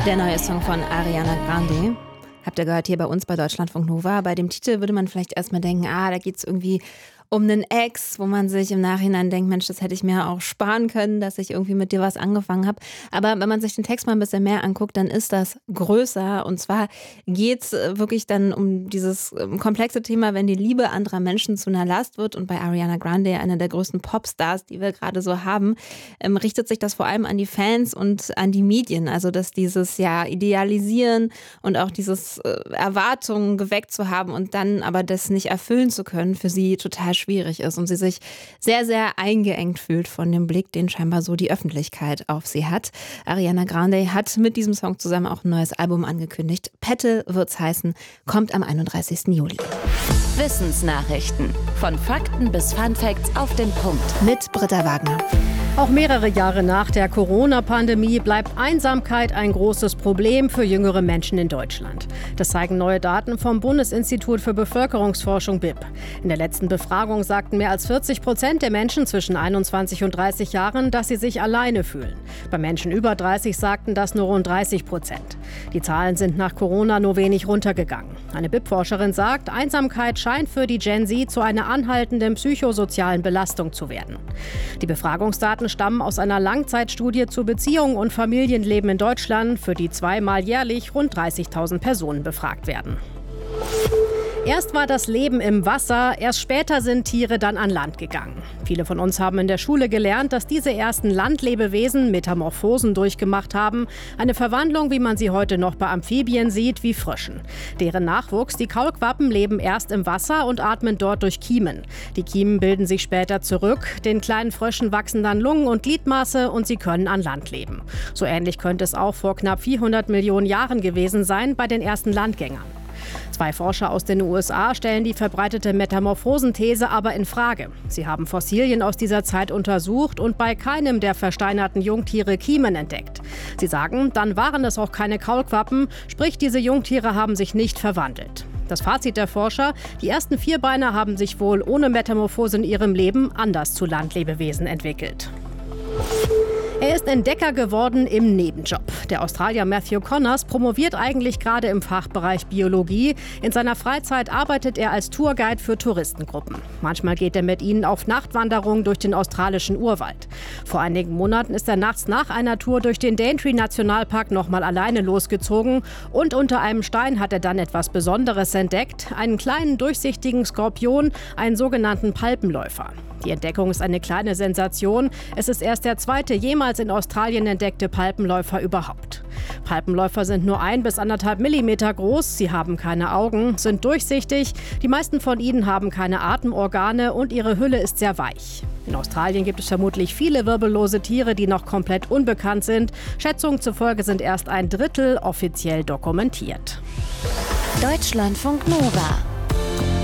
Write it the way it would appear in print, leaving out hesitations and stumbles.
Der neue Song von Ariana Grande. Habt ihr gehört hier bei uns bei Deutschlandfunk Nova. Bei dem Titel würde man vielleicht erstmal denken, da geht es irgendwie um einen Ex, wo man sich im Nachhinein denkt, Mensch, das hätte ich mir auch sparen können, dass ich irgendwie mit dir was angefangen habe. Aber wenn man sich den Text mal ein bisschen mehr anguckt, dann ist das größer. Und zwar geht es wirklich dann um dieses komplexe Thema, wenn die Liebe anderer Menschen zu einer Last wird. Und bei Ariana Grande, einer der größten Popstars, die wir gerade so haben, richtet sich das vor allem an die Fans und an die Medien. Also dass dieses Idealisieren und auch dieses Erwartungen geweckt zu haben und dann aber das nicht erfüllen zu können, für sie total schwierig ist und sie sich sehr, sehr eingeengt fühlt von dem Blick, den scheinbar so die Öffentlichkeit auf sie hat. Ariana Grande hat mit diesem Song zusammen auch ein neues Album angekündigt. Petal wird's heißen, kommt am 31. Juli. Wissensnachrichten. Von Fakten bis Funfacts auf den Punkt. Mit Britta Wagner. Auch mehrere Jahre nach der Corona-Pandemie bleibt Einsamkeit ein großes Problem für jüngere Menschen in Deutschland. Das zeigen neue Daten vom Bundesinstitut für Bevölkerungsforschung BIP. In der letzten Befragung sagten mehr als 40% der Menschen zwischen 21 und 30 Jahren, dass sie sich alleine fühlen. Bei Menschen über 30 sagten das nur rund 30%. Die Zahlen sind nach Corona nur wenig runtergegangen. Eine BIP-Forscherin sagt, Einsamkeit scheint für die Gen Z zu einer anhaltenden psychosozialen Belastung zu werden. Die Befragungsdaten stammen aus einer Langzeitstudie zu Beziehungen und Familienleben in Deutschland, für die zweimal jährlich rund 30.000 Personen befragt werden. Erst war das Leben im Wasser, erst später sind Tiere dann an Land gegangen. Viele von uns haben in der Schule gelernt, dass diese ersten Landlebewesen Metamorphosen durchgemacht haben. Eine Verwandlung, wie man sie heute noch bei Amphibien sieht, wie Fröschen. Deren Nachwuchs, die Kaulquappen, leben erst im Wasser und atmen dort durch Kiemen. Die Kiemen bilden sich später zurück. Den kleinen Fröschen wachsen dann Lungen und Gliedmaße und sie können an Land leben. So ähnlich könnte es auch vor knapp 400 Millionen Jahren gewesen sein bei den ersten Landgängern. Zwei Forscher aus den USA stellen die verbreitete Metamorphosenthese aber in Frage. Sie haben Fossilien aus dieser Zeit untersucht und bei keinem der versteinerten Jungtiere Kiemen entdeckt. Sie sagen, dann waren es auch keine Kaulquappen, sprich diese Jungtiere haben sich nicht verwandelt. Das Fazit der Forscher, die ersten Vierbeiner haben sich wohl ohne Metamorphose in ihrem Leben anders zu Landlebewesen entwickelt. Er ist Entdecker geworden im Nebenjob. Der Australier Matthew Connors promoviert eigentlich gerade im Fachbereich Biologie. In seiner Freizeit arbeitet er als Tourguide für Touristengruppen. Manchmal geht er mit ihnen auf Nachtwanderungen durch den australischen Urwald. Vor einigen Monaten ist er nachts nach einer Tour durch den Daintree-Nationalpark nochmal alleine losgezogen. Und unter einem Stein hat er dann etwas Besonderes entdeckt. Einen kleinen durchsichtigen Skorpion, einen sogenannten Palpenläufer. Die Entdeckung ist eine kleine Sensation. Es ist erst der zweite jemals in Australien entdeckte Palpenläufer überhaupt. Palpenläufer sind nur 1 bis 1,5 Millimeter groß. Sie haben keine Augen, sind durchsichtig. Die meisten von ihnen haben keine Atemorgane und ihre Hülle ist sehr weich. In Australien gibt es vermutlich viele wirbellose Tiere, die noch komplett unbekannt sind. Schätzungen zufolge sind erst 1/3 offiziell dokumentiert. Deutschlandfunk Nova.